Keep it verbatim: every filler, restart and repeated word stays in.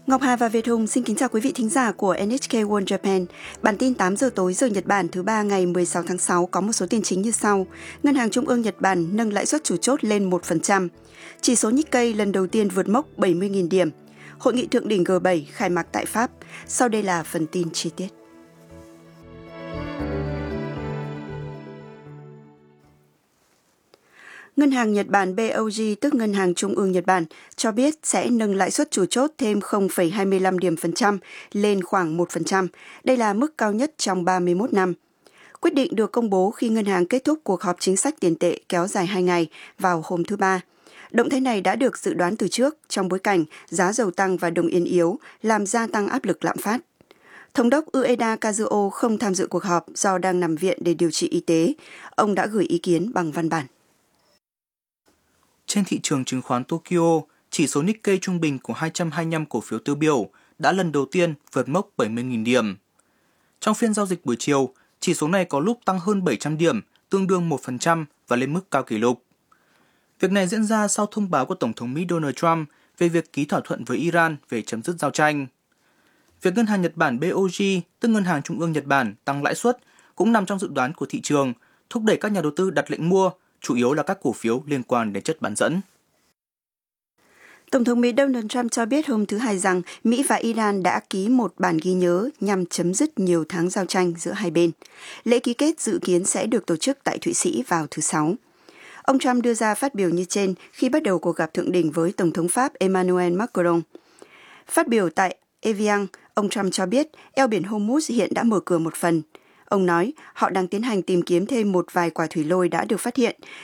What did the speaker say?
Ngọc Hà và Việt Hùng xin kính chào quý vị thính giả của en hát ca World Japan. Bản tin tám giờ tối giờ Nhật Bản thứ ba ngày mười sáu tháng sáu có một số tin chính như sau. Ngân hàng Trung ương Nhật Bản nâng lãi suất chủ chốt lên một phần trăm. Chỉ số Nikkei lần đầu tiên vượt mốc bảy mươi nghìn điểm. Hội nghị thượng đỉnh G bảy khai mạc tại Pháp. Sau đây là phần tin chi tiết. Ngân hàng Nhật Bản bê o giê, tức Ngân hàng Trung ương Nhật Bản, cho biết sẽ nâng lãi suất chủ chốt thêm không phẩy hai mươi lăm điểm phần trăm lên khoảng một phần trăm. Đây là mức cao nhất trong ba mươi mốt năm. Quyết định được công bố khi ngân hàng kết thúc cuộc họp chính sách tiền tệ kéo dài hai ngày vào hôm thứ Ba. Động thái này đã được dự đoán từ trước trong bối cảnh giá dầu tăng và đồng yên yếu làm gia tăng áp lực lạm phát. Thống đốc Ueda Kazuo không tham dự cuộc họp do đang nằm viện để điều trị y tế. Ông đã gửi ý kiến bằng văn bản. Trên thị trường chứng khoán Tokyo, chỉ số Nikkei trung bình của hai trăm hai mươi lăm cổ phiếu tiêu biểu đã lần đầu tiên vượt mốc bảy mươi nghìn điểm. Trong phiên giao dịch buổi chiều, chỉ số này có lúc tăng hơn bảy trăm điểm, tương đương một phần trăm và lên mức cao kỷ lục. Việc này diễn ra sau thông báo của Tổng thống Mỹ Donald Trump về việc ký thỏa thuận với Iran về chấm dứt giao tranh. Việc Ngân hàng Nhật Bản bê o giê, tức Ngân hàng Trung ương Nhật Bản, tăng lãi suất cũng nằm trong dự đoán của thị trường, thúc đẩy các nhà đầu tư đặt lệnh mua, chủ yếu là các cổ phiếu liên quan đến chất bán dẫn. Tổng thống Mỹ Donald Trump cho biết hôm thứ Hai rằng Mỹ và Iran đã ký một bản ghi nhớ nhằm chấm dứt nhiều tháng giao tranh giữa hai bên. Lễ ký kết dự kiến sẽ được tổ chức tại Thụy Sĩ vào thứ Sáu. Ông Trump đưa ra phát biểu như trên khi bắt đầu cuộc gặp thượng đỉnh với Tổng thống Pháp Emmanuel Macron. Phát biểu tại Evian, ông Trump cho biết eo biển Hormuz hiện đã mở cửa một phần. Ông nói họ đang tiến hành tìm kiếm thêm một vài quả thủy lôi đã được phát hiện,